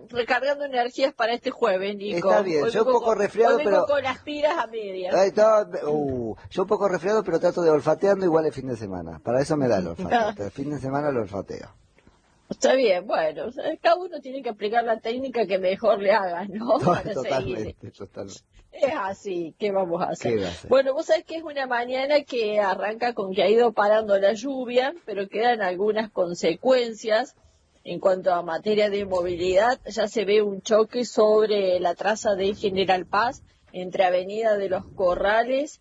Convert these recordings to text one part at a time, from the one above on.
recargando energías para este jueves, Nico. Está bien, yo un poco resfriado, hoy vengo pero... con las tiras a medias. Yo un poco resfriado, pero trato de olfateando igual el fin de semana. Para eso me da el olfato. El fin de semana lo olfateo. Está bien, bueno, cada uno tiene que aplicar la técnica que mejor le haga, ¿no? Totalmente. Es así, ¿qué vamos a hacer? ¿Qué va a hacer? Bueno, vos sabés que es una mañana que arranca con que ha ido parando la lluvia, pero quedan algunas consecuencias. En cuanto a materia de movilidad, ya se ve un choque sobre la traza de General Paz entre Avenida de los Corrales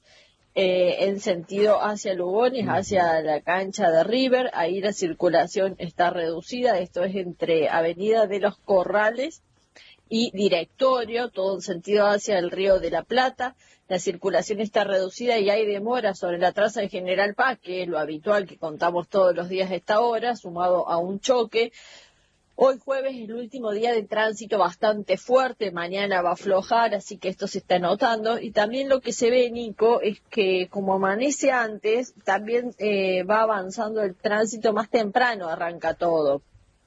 en sentido hacia Lugones, hacia la cancha de River. Ahí la circulación está reducida, esto es entre Avenida de los Corrales y Directorio, todo en sentido hacia el Río de la Plata. La circulación está reducida y hay demora sobre la traza de General Paz, que es lo habitual que contamos todos los días a esta hora, sumado a un choque. Hoy jueves es el último día de tránsito bastante fuerte, mañana va a aflojar, así que esto se está notando. Y también lo que se ve, Nico, es que como amanece antes, también va avanzando el tránsito más temprano, arranca todo.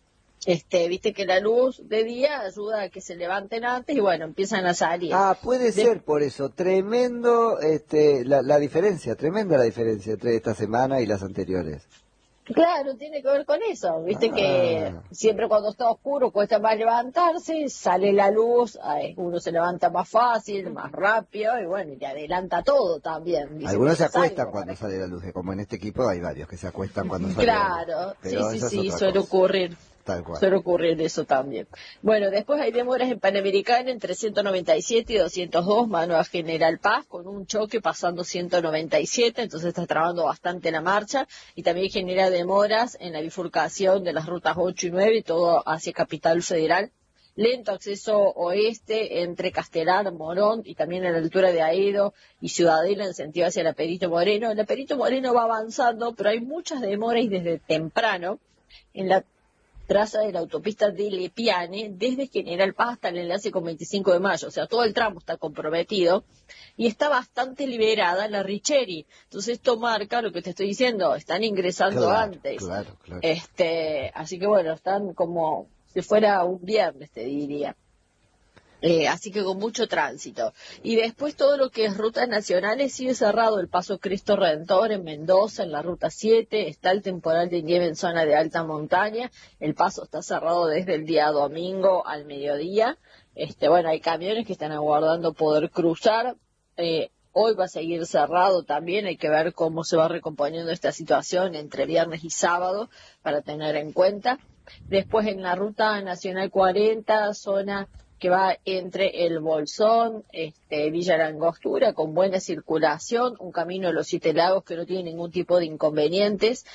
Viste que la luz de día ayuda a que se levanten antes y bueno, empiezan a salir. Puede ser por eso. Tremendo la diferencia, tremenda la diferencia entre esta semana y las anteriores. Claro, tiene que ver con eso, viste que siempre cuando está oscuro cuesta más levantarse, sale la luz, uno se levanta más fácil, más rápido y bueno, y te adelanta todo también. Dice, algunos se acuestan cuando sale la luz, como en este equipo hay varios que se acuestan cuando sale la luz. Claro, pero sí, suele ocurrir. Tal cual. Suele ocurrir eso también. Bueno, después hay demoras en Panamericana entre 197 y 202, mano a General Paz, con un choque pasando 197, entonces está trabando bastante la marcha, y también genera demoras en la bifurcación de las rutas 8 y 9, todo hacia Capital Federal. Lento acceso oeste entre Castelar, Morón y también a la altura de Aedo y Ciudadela en sentido hacia la Perito Moreno. La Perito Moreno va avanzando, pero hay muchas demoras y desde temprano en la traza de la autopista de Lepiane, desde General Paz hasta el enlace con 25 de mayo, o sea, todo el tramo está comprometido, y está bastante liberada la Richeri. Entonces esto marca lo que te estoy diciendo, están ingresando antes. Claro. Así que bueno, están como si fuera un viernes, te diría. Así que con mucho tránsito. Y después todo lo que es rutas nacionales sigue cerrado. El paso Cristo Redentor en Mendoza, en la ruta 7, está el temporal de nieve en zona de alta montaña. El paso está cerrado desde el día domingo al mediodía. Bueno, hay camiones que están aguardando poder cruzar. Hoy va a seguir cerrado también, hay que ver cómo se va recomponiendo esta situación entre viernes y sábado para tener en cuenta. Después en la ruta nacional 40, zona que va entre el Bolsón, Villa La Angostura, con buena circulación, un camino de los Siete Lagos que no tiene ningún tipo de inconvenientes,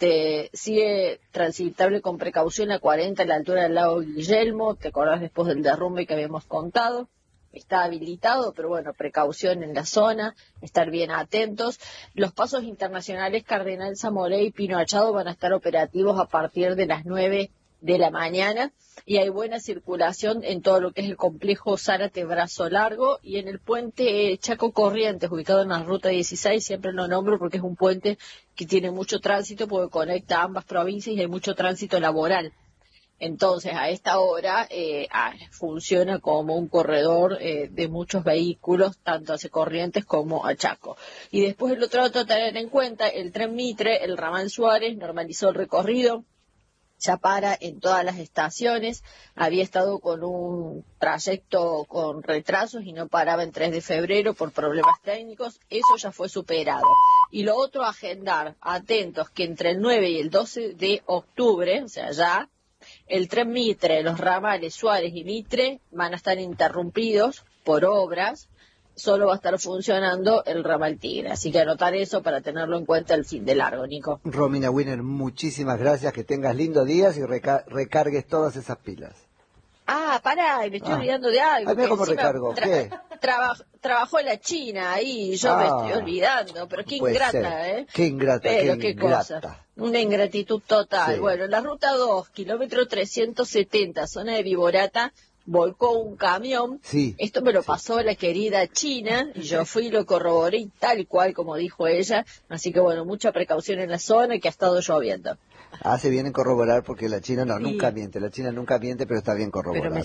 sigue transitable con precaución la 40 a la altura del lago Guillermo, te acordás después del derrumbe que habíamos contado. Está habilitado, pero bueno, precaución en la zona, estar bien atentos. Los pasos internacionales Cardenal Zamoré y Pino Achado van a estar operativos a partir de las 9 de la mañana y hay buena circulación en todo lo que es el complejo Zárate Brazo Largo y en el puente Chaco Corrientes, ubicado en la ruta 16, siempre lo nombro porque es un puente que tiene mucho tránsito porque conecta ambas provincias y hay mucho tránsito laboral. Entonces, a esta hora funciona como un corredor de muchos vehículos, tanto hacia Corrientes como a Chaco. Y después el otro dato a tener en cuenta, el tren Mitre, el ramal Suárez, normalizó el recorrido, ya para en todas las estaciones, había estado con un trayecto con retrasos y no paraba en 3 de febrero por problemas técnicos, eso ya fue superado. Y lo otro, agendar, atentos, que entre el 9 y el 12 de octubre, o sea, ya, el tren Mitre, los ramales Suárez y Mitre van a estar interrumpidos por obras, solo va a estar funcionando el ramal Tigre. Así que anotar eso para tenerlo en cuenta el fin de largo, Nico. Romina Winner, muchísimas gracias, que tengas lindos días y recargues todas esas pilas. Pará, me estoy olvidando de algo. Mira cómo recargo, ¿qué? Trabajó en la China ahí, yo me estoy olvidando, pero qué ingrata, ¿eh? Qué ingrata, pero qué ingrata. Cosa. Una ingratitud total. Sí. Bueno, la ruta 2, kilómetro 370, zona de Viborata, volcó un camión. Sí, esto me lo pasó la querida China, y yo fui y lo corroboré tal cual como dijo ella. Así que bueno, mucha precaución en la zona y que ha estado lloviendo. Hace bien en corroborar porque la China nunca miente, la China nunca miente, pero está bien corroborar.